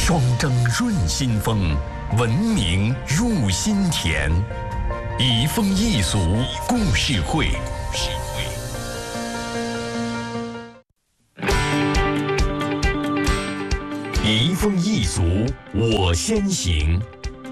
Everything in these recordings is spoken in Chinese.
双蒸润心风，文明入心田。移风易俗故事会。移风易俗，我先行。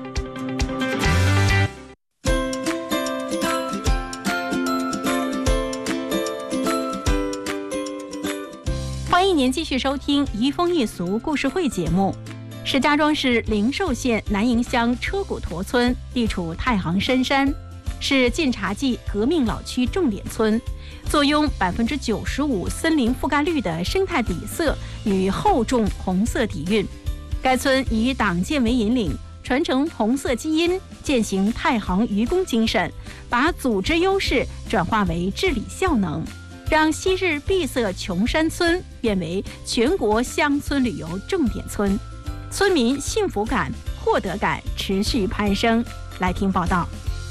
欢迎您继续收听《移风易俗故事会》节目。石家庄市灵寿县南营乡车骨沱村地处太行深山，是晋察冀革命老区重点村，坐拥95%森林覆盖率的生态底色与厚重红色底蕴。该村以党建为引领，传承红色基因，践行太行愚公精神，把组织优势转化为治理效能，让昔日闭塞穷山村变为全国乡村旅游重点村，村民幸福感、获得感持续攀升。来听报道。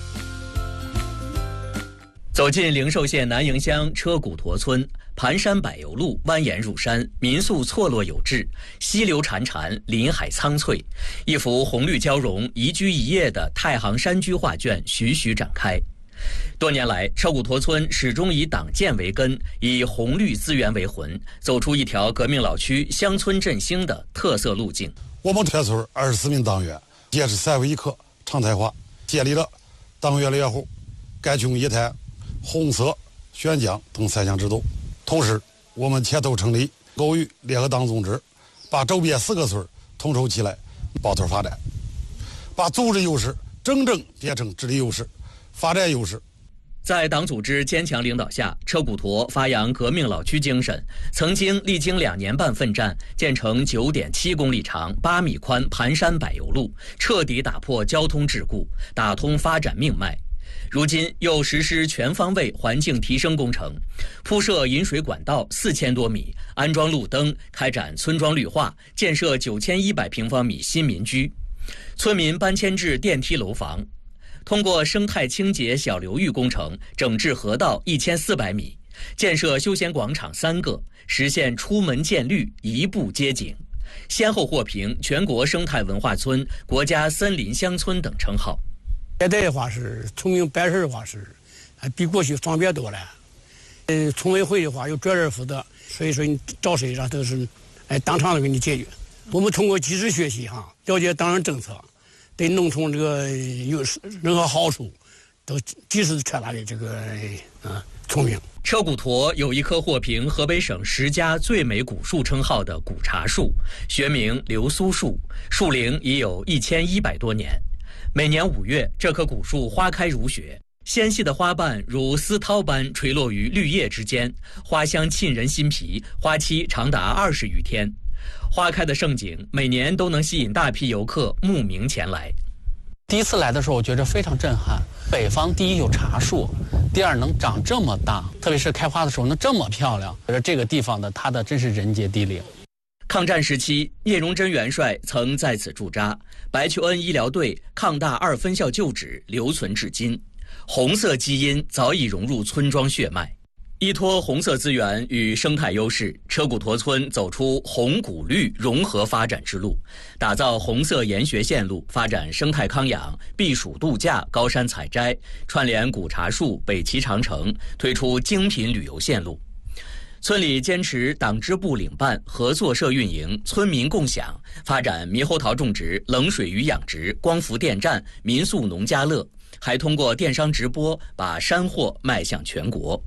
走进灵寿县南营乡车骨沱村，盘山柏油路蜿蜒入山，民宿错落有致，溪流潺潺，林海苍翠，一幅红绿交融、宜居宜业的太行山居画卷徐徐展开。多年来，车骨沱村始终以党建为根，以红绿资源为魂，走出一条革命老区乡村振兴的特色路径。 我们全村24名党员坚持3回1课常态化，建立了党员联户、改群一台、红色选奖等3项制度。同时，我们牵头成立狗圩联合党组织，把周边4个村统筹起来，抱团发展，把组织优势真正变成治理优势、发展优势。 在党组织坚强领导下，车骨沱发扬革命老区精神，曾经历经2年半奋战，建成9.7公里长、8米宽盘山柏油路，彻底打破交通桎梏，打通发展命脉。如今又实施全方位环境提升工程，铺设引水管道4000多米，安装路灯，开展村庄绿化，建设9100平方米新民居，村民搬迁至电梯楼房。通过生态清洁小流域工程，整治河道1400米，建设休闲广场3个，实现出门见绿，一步接景，先后获评全国生态文化村、国家森林乡村等称号。 现在的话是村民办事的话是，比过去方便多了。村委会的话有专人负责，所以说你找谁上都是，当场的给你解决。我们通过及时学习了解党人政策，对农村这个有任何好处，都及时传达给这个村民。 车骨沱有一棵获评河北省10佳最美古树称号的古茶树，学名流苏树，树龄已有1100多年。每年5月，这棵古树花开如雪，纤细的花瓣如丝绦般垂落于绿叶之间，花香沁人心脾，花期长达20余天。花开的盛景每年都能吸引大批游客慕名前来。 第一次来的时候，我觉着非常震撼。北方第一有茶树，第二能长这么大，特别是开花的时候能这么漂亮。觉得这个地方的它的真是人杰地灵。 抗战时期，聂荣臻元帅曾在此驻扎，白求恩医疗队抗大2分校旧址留存至今，红色基因早已融入村庄血脉。依托红色资源与生态优势，车骨沱村走出红古绿融合发展之路，打造红色研学线路，发展生态康养、避暑度假、高山采摘，串联古茶树、北齐长城，推出精品旅游线路。村里坚持党支部领办、合作社运营、村民共享，发展猕猴桃种植、冷水鱼养殖、光伏电站、民宿农家乐，还通过电商直播把山货卖向全国。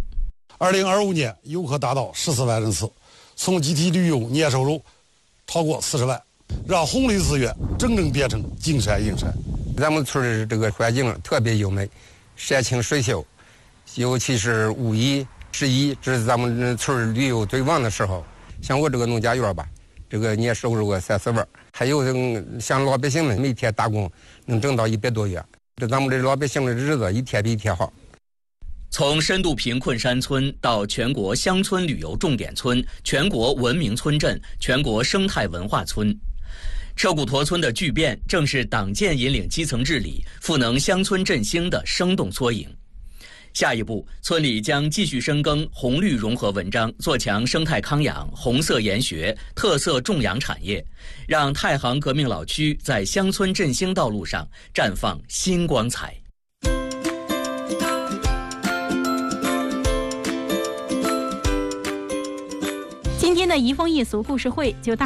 2025年游客达到14万人次，从集体旅游年收入超过40万，让红绿资源真正变成金山银山。 咱们村的这个环境特别优美，山清水秀，尤其是5一、11，这是咱们村旅游最旺的时候。像我这个农家院吧，这个年收入个30万，还有像老百姓们每天打工能挣到100多元，这咱们这老百姓的日子一天比一天好。 从深度贫困山村到全国乡村旅游重点村、全国文明村镇、全国生态文化村，车骨沱村的巨变正是党建引领基层治理、赋能乡村振兴的生动缩影。 下一步，村里将继续深耕红绿融合文章，做强生态康养、红色研学、特色种养产业，让太行革命老区在乡村振兴道路上绽放新光彩。 今天的移风易俗故事会就到